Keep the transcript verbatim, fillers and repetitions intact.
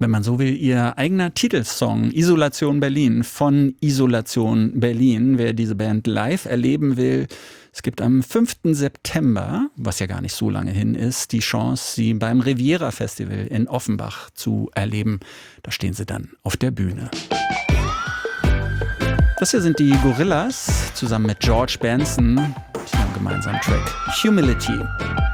wenn man so will, ihr eigener Titelsong Isolation Berlin von Isolation Berlin. Wer diese Band live erleben will, es gibt am fünften September, was ja gar nicht so lange hin ist, die Chance, sie beim Riviera Festival in Offenbach zu erleben. Da stehen sie dann auf der Bühne. Das hier sind die Gorillaz zusammen mit George Benson mit ihrem gemeinsamen Track Humility.